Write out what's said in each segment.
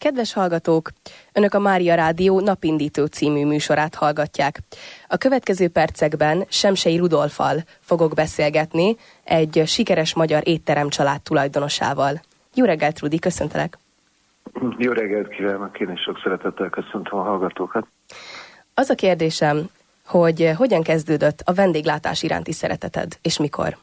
Kedves hallgatók, Önök a Mária Rádió Napindító című műsorát hallgatják. A következő percekben Semsei Rudolffal fogok beszélgetni, egy sikeres magyar étterem család tulajdonosával. Jó reggelt, Rudi, köszöntelek! Jó reggelt kívánok, én is sok szeretettel köszöntöm a hallgatókat. Az a kérdésem, hogy hogyan kezdődött a vendéglátás iránti szereteted, és mikor?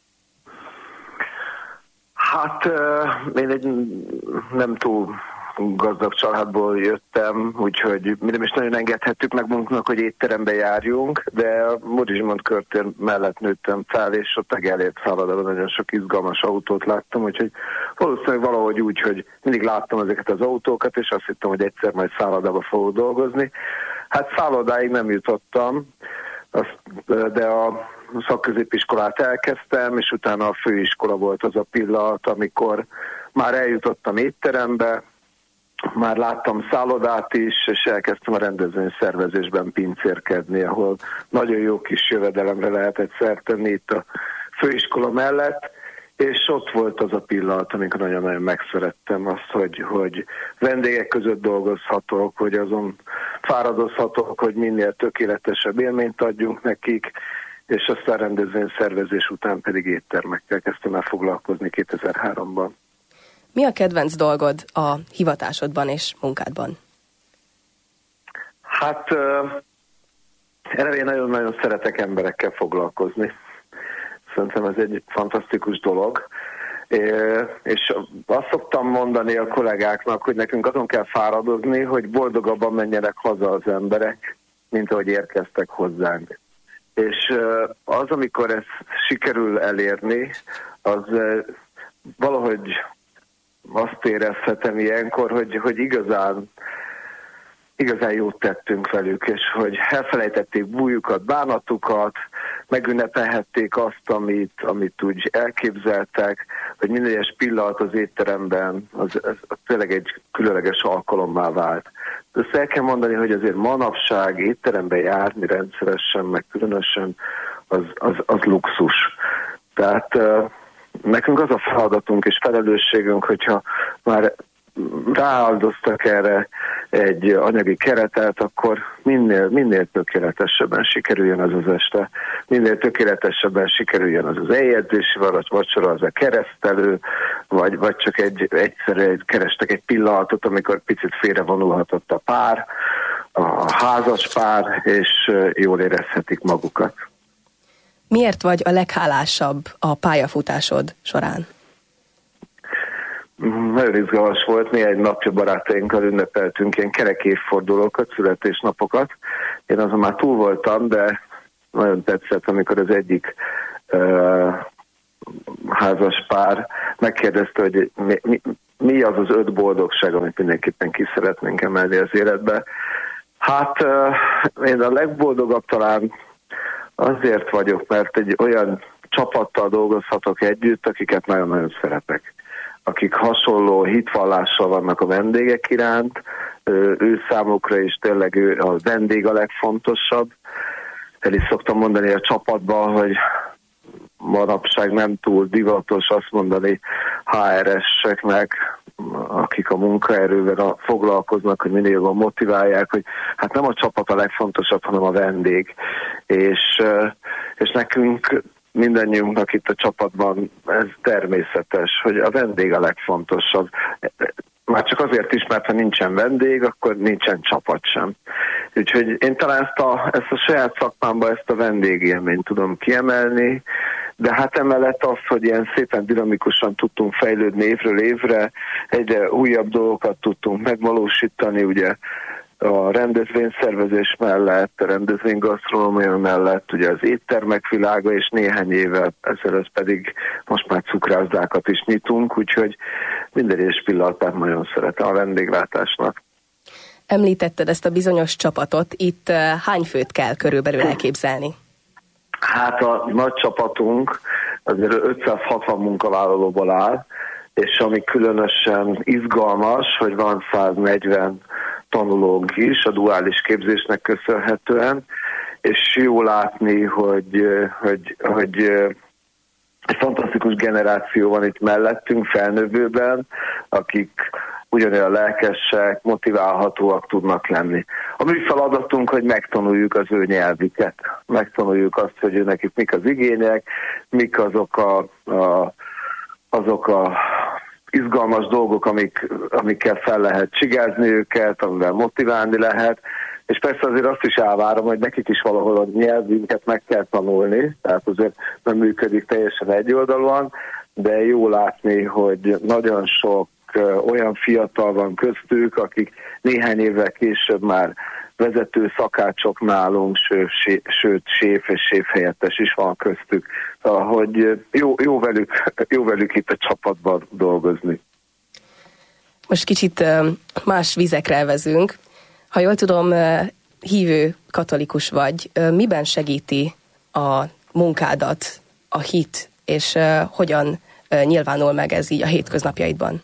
Hát én egy nem túl gazdag családból jöttem, úgyhogy mi nem is nagyon engedhettük meg magunknak, hogy étterembe járjunk, de a Móricz körtér mellett nőttem fel, és ott elért szállodában nagyon sok izgalmas autót láttam, úgyhogy valószínűleg valahogy úgy, hogy mindig láttam ezeket az autókat, és azt hittem, hogy egyszer majd szállodába fogok dolgozni. Hát szállodáig nem jutottam, de a szakközépiskolát elkezdtem, és utána a főiskola volt az a pillanat, amikor már eljutottam étterembe, már láttam szállodát is, és elkezdtem a rendezvényszervezésben pincérkedni, ahol nagyon jó kis jövedelemre lehetett szert tenni itt a főiskola mellett, és ott volt az a pillanat, amikor nagyon-nagyon megszerettem azt, hogy vendégek között dolgozhatok, hogy azon fáradozhatok, hogy minél tökéletesebb élményt adjunk nekik, és aztán rendezvényszervezés után pedig éttermekkel kezdtem el foglalkozni 2003-ban. Mi a kedvenc dolgod a hivatásodban és munkádban? Hát én nagyon-nagyon szeretek emberekkel foglalkozni. Szerintem ez egy fantasztikus dolog. És azt szoktam mondani a kollégáknak, hogy nekünk azon kell fáradozni, hogy boldogabban menjenek haza az emberek, mint ahogy érkeztek hozzánk. És az, amikor ezt sikerül elérni, az valahogy azt érezhetem ilyenkor, hogy igazán jót tettünk velük, és hogy elfelejtették bújukat, bánatukat, megünnepelhették azt, amit úgy elképzeltek, hogy minden egyes pillanat az étteremben az tényleg egy különleges alkalommá vált. De ezt el kell mondani, hogy azért manapság étterembe járni rendszeresen, meg különösen az luxus. Tehát nekünk az a feladatunk és felelősségünk, hogyha már rááldoztak erre egy anyagi keretet, akkor minél tökéletesebben sikerüljön az az este, minél tökéletesebben sikerüljön az az eljegyzési vacsora, az a keresztelő, vagy csak egyszerűen kerestek egy pillanatot, amikor picit félrevonulhatott a pár, a házas pár, és jól érezhetik magukat. Miért vagy a leghálásabb a pályafutásod során? Nagyon izgalmas volt, néhány napja barátainkkal ünnepeltünk ilyen kerek évfordulókat, születésnapokat. Én azon már túl voltam, de nagyon tetszett, amikor az egyik házas pár megkérdezte, hogy mi az az 5 boldogság, amit mindenképpen ki szeretnénk emelni az életbe. Hát én a legboldogabb talán azért vagyok, mert egy olyan csapattal dolgozhatok együtt, akiket nagyon-nagyon szeretek. Akik hasonló hitvallással vannak a vendégek iránt, ő számukra is tényleg a vendég a legfontosabb. El is szoktam mondani a csapatban, hogy manapság nem túl divatos azt mondani HR-eseknek, akik a munkaerővel foglalkoznak, hogy minél jobban motiválják, hogy hát nem a csapat a legfontosabb, hanem a vendég. És nekünk mindannyiunknak itt a csapatban ez természetes, hogy a vendég a legfontosabb. Már csak azért is, mert ha nincsen vendég, akkor nincsen csapat sem. Úgyhogy én talán ezt a saját szakmámban ezt a vendégélményt tudom kiemelni, de hát emellett az, hogy ilyen szépen dinamikusan tudtunk fejlődni évről évre, egyre újabb dolgokat tudtunk megvalósítani, ugye a rendezvényszervezés mellett, a rendezvénygasztronómia mellett, ugye az éttermek világa, és néhány évvel ezelőtt pedig most már cukrászdákat is nyitunk, úgyhogy minden egyes pillanatát nagyon szeretem a vendéglátásnak. Említetted ezt a bizonyos csapatot, itt hány főt kell körülbelül elképzelni? Hát a nagy csapatunk azért 560 munkavállalóból áll, és ami különösen izgalmas, hogy van 140 tanulónk is a duális képzésnek köszönhetően, és jó látni, hogy egy fantasztikus generáció van itt mellettünk, felnövőben, akik ugyanolyan lelkesek, motiválhatóak tudnak lenni. A mi feladatunk, hogy megtanuljuk az ő nyelvüket. Megtanuljuk azt, hogy nekik mik az igények, mik azok a izgalmas dolgok, amikkel fel lehet csigázni őket, amivel motiválni lehet. És persze azért azt is elvárom, hogy nekik is valahol a nyelvünket meg kell tanulni, tehát azért nem működik teljesen egyoldalúan, de jó látni, hogy nagyon sok olyan fiatal van köztük, akik néhány évvel később már vezető szakácsok nálunk, sőt séf és séfhelyettes is van köztük. Szóval, hogy jó velük itt a csapatban dolgozni. Most kicsit más vizekre elvezünk. Ha jól tudom, hívő katolikus vagy. Miben segíti a munkádat, a hit, és hogyan nyilvánul meg ez így a hétköznapjaidban?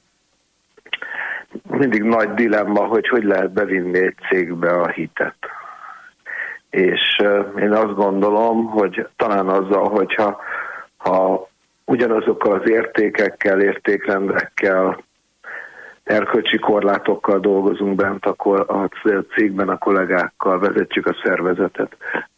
Mindig nagy dilemma, hogy lehet bevinni egy cégbe a hitet. És én azt gondolom, hogy talán azzal, hogyha ugyanazokkal az értékekkel, értékrendekkel, erkölcsi korlátokkal dolgozunk bent a cégben, a kollégákkal vezetjük a szervezetet.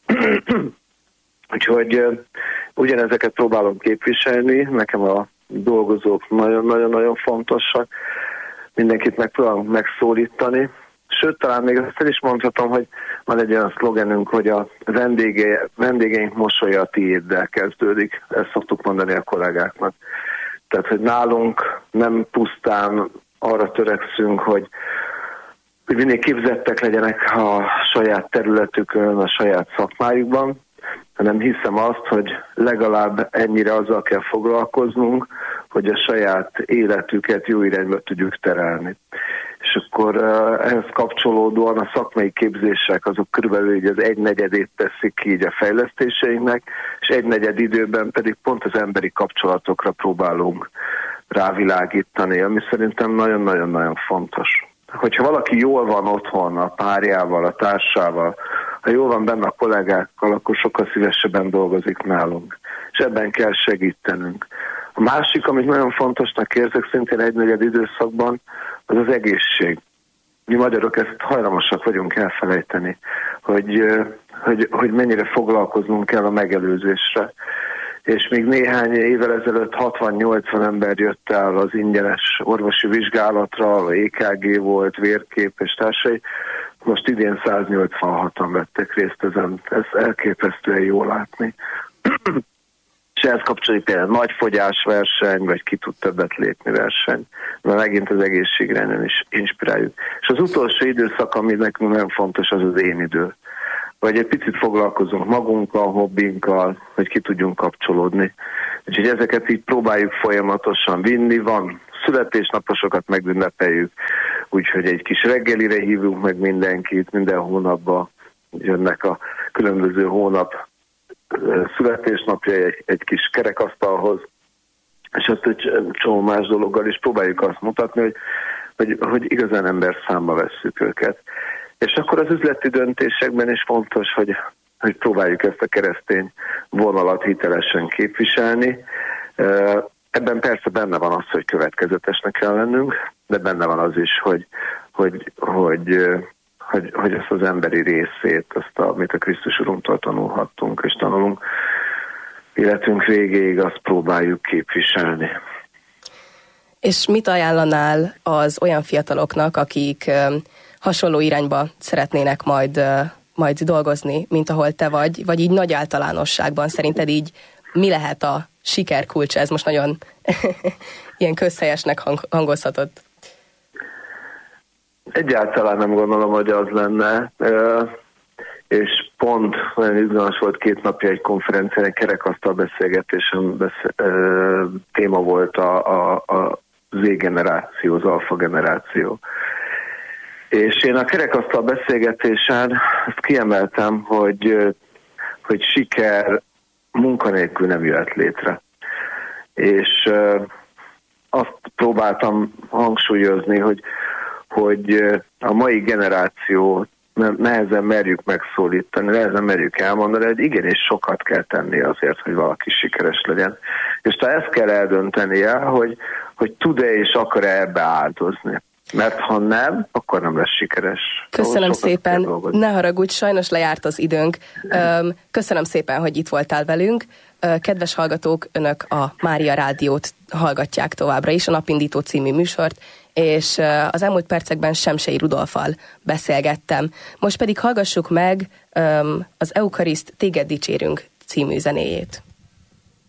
Úgyhogy ugyanezeket próbálom képviselni, nekem a dolgozók nagyon-nagyon fontosak, mindenkit megpróbálunk megszólítani, sőt, talán még azt el is mondhatom, hogy van egy olyan szlogenünk, hogy a vendégeink mosolya a tiéddel kezdődik, ezt szoktuk mondani a kollégáknak. Tehát, hogy nálunk nem pusztán arra törekszünk, hogy minél képzettek legyenek a saját területükön, a saját szakmájukban, hanem hiszem azt, hogy legalább ennyire azzal kell foglalkoznunk, hogy a saját életüket jó irányba tudjuk terelni. És akkor ehhez kapcsolódóan a szakmai képzések azok körülbelül így az 1/4 teszik ki így a fejlesztéseinknek, és 1/4 időben pedig pont az emberi kapcsolatokra próbálunk rávilágítani, ami szerintem nagyon-nagyon-nagyon fontos. Hogyha valaki jól van otthon a párjával, a társával, ha jól van benne a kollégákkal, akkor sokkal szívesebben dolgozik nálunk. És ebben kell segítenünk. A másik, amit nagyon fontosnak érzek szintén 1/4 időszakban, az az egészség. Mi magyarok ezt hajlamosak vagyunk elfelejteni, hogy mennyire foglalkoznunk kell a megelőzésre. És még néhány évvel ezelőtt 60-80 ember jött el az ingyenes orvosi vizsgálatra, EKG volt, vérkép és társai. Most idén 186-an vettek részt ezen, ez elképesztően jó látni. És ehhez kapcsolódik például nagy fogyásverseny, vagy ki tud többet lépni verseny, mert megint az egészségre is inspiráljuk. És az utolsó időszak, ami nekünk nagyon fontos, az az én idő. Vagy egy picit foglalkozunk magunkkal, hobbinkkal, hogy ki tudjunk kapcsolódni. Úgyhogy ezeket így próbáljuk folyamatosan vinni, van születésnaposokat megünnepeljük, úgyhogy egy kis reggelire hívunk meg mindenkit, minden hónapban jönnek a különböző hónap születésnapja egy kis kerekasztalhoz, és azt egy csomó más dologgal is próbáljuk azt mutatni, hogy igazán ember számba vesszük őket. És akkor az üzleti döntésekben is fontos, hogy próbáljuk ezt a keresztény vonalat hitelesen képviselni. Ebben persze benne van az, hogy következetesnek kell lennünk, de benne van az is, hogy ezt az emberi részét, amit a Krisztus Urunktól tanulhattunk és tanulunk, életünk végéig azt próbáljuk képviselni. És mit ajánlanál az olyan fiataloknak, akik hasonló irányba szeretnének majd dolgozni, mint ahol te vagy így nagy általánosságban szerinted így mi lehet a siker kulcsa? Ez most nagyon ilyen közhelyesnek hangozhatott. Egyáltalán nem gondolom, hogy az lenne, és pont olyan izgalmas volt 2 napja egy konferencián, egy kerekasztal beszélgetésen téma volt a Z-generáció, az alfa generáció. És én a kerekasztal beszélgetésen azt kiemeltem, hogy siker munkanélkül nem jöhet létre. És azt próbáltam hangsúlyozni, hogy a mai generáció nehezen merjük megszólítani, nehezen merjük elmondani, hogy igenis sokat kell tenni azért, hogy valaki sikeres legyen. És ezt kell eldöntenie, hogy tud-e és akar-e ebbe áldozni. Mert ha nem, akkor nem lesz sikeres. Köszönöm szépen, ne haragudj, sajnos lejárt az időnk. Köszönöm szépen, hogy itt voltál velünk. Kedves hallgatók, önök a Mária Rádiót hallgatják továbbra is, a Napindító című műsort, és az elmúlt percekben Semsei Rudolffal beszélgettem. Most pedig hallgassuk meg az Eukariszt, téged dicsérünk című zenéjét.